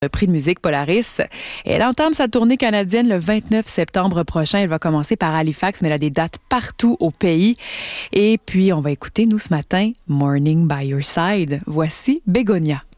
Le prix de musique Polaris. Elle entame sa tournée canadienne le 29 septembre prochain. Elle va commencer par Halifax, mais elle a des dates partout au pays. Et puis, on va écouter, nous, ce matin, Morning by Your Side. Voici Bégonia.